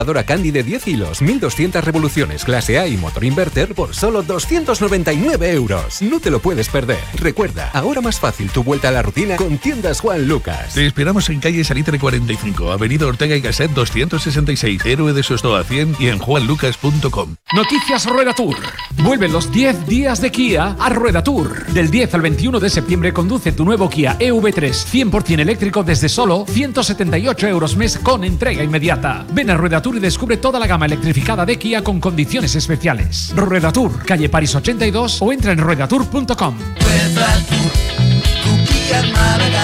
Candy de 10 hilos, 1200 revoluciones, clase A y motor inverter por solo 299 euros. No te lo puedes perder. Recuerda, ahora más fácil tu vuelta a la rutina con Tiendas Juan Lucas. Te esperamos en calle Salitre 45, avenida Ortega y Gasset 266, Héroe de Sostoa 100 y en juanlucas.com. Noticias Rueda Tour. Vuelven los 10 días de Kia a Rueda Tour. Del 10 al 21 de septiembre conduce tu nuevo Kia EV3 100% eléctrico desde solo 178 euros mes con entrega inmediata. Ven a Rueda Tour y descubre toda la gama electrificada de Kia con condiciones especiales. Rueda Tour, calle París 82 o entra en ruedatour.com. Rueda Tour, tu Kia Málaga.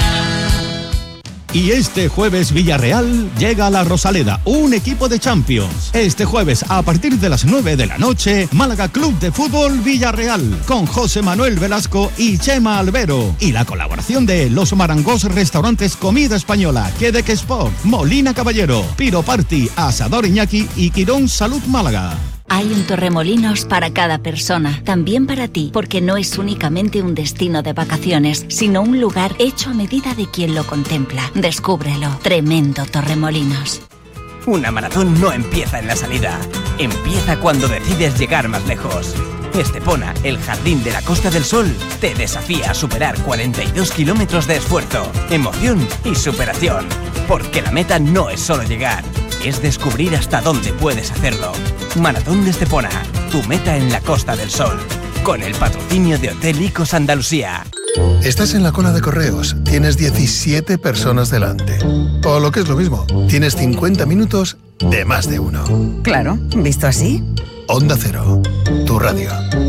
Y este jueves Villarreal llega a la Rosaleda, un equipo de Champions. Este jueves a partir de las 9 de la noche, Málaga Club de Fútbol Villarreal, con José Manuel Velasco y Chema Albero. Y la colaboración de Los Marangos Restaurantes Comida Española, Quebec Sport, Molina Caballero, Piro Party, Asador Iñaki y Quirón Salud Málaga. Hay un Torremolinos para cada persona, también para ti, porque no es únicamente un destino de vacaciones, sino un lugar hecho a medida de quien lo contempla. Descúbrelo. Tremendo Torremolinos. Una maratón no empieza en la salida, empieza cuando decides llegar más lejos. Estepona, el jardín de la Costa del Sol, te desafía a superar 42 kilómetros de esfuerzo, emoción y superación. Porque la meta no es solo llegar, es descubrir hasta dónde puedes hacerlo. Maratón de Estepona, tu meta en la Costa del Sol. Con el patrocinio de Hotel Icos Andalucía. Estás en la cola de correos, tienes 17 personas delante. O lo que es lo mismo, tienes 50 minutos de más de uno. Claro, ¿visto así? Onda Cero, tu radio.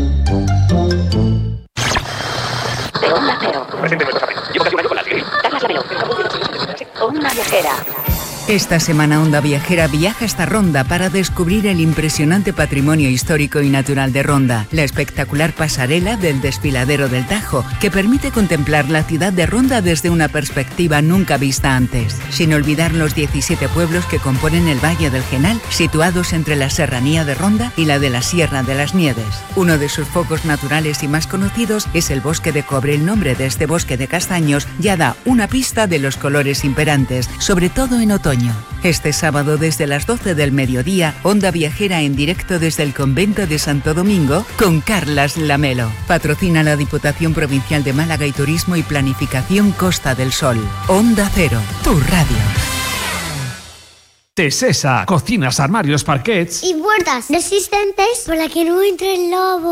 De Onda Cero. Llevo casi un año con la gripe. Carlas Lamelo. Onda Viajera. Esta semana Onda Viajera viaja hasta Ronda para descubrir el impresionante patrimonio histórico y natural de Ronda, la espectacular pasarela del desfiladero del Tajo, que permite contemplar la ciudad de Ronda desde una perspectiva nunca vista antes, sin olvidar los 17 pueblos que componen el Valle del Genal, situados entre la serranía de Ronda y la de la Sierra de las Nieves. Uno de sus focos naturales y más conocidos es el bosque de cobre. El nombre de este bosque de castaños ya da una pista de los colores imperantes, sobre todo en otoño. Este sábado desde las 12 del mediodía, Onda Viajera en directo desde el Convento de Santo Domingo con Carlas Lamelo. Patrocina la Diputación Provincial de Málaga y Turismo y Planificación Costa del Sol. Onda Cero, tu radio. Tesesa, cocinas, armarios, parquets y puertas resistentes para que no entre el lobo.